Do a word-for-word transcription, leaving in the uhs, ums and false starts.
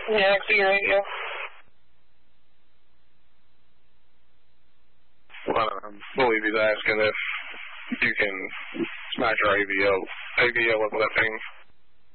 Yeah, I see your radio. Well, I believe he's asking if you can smash our A V O, A V O uplifting.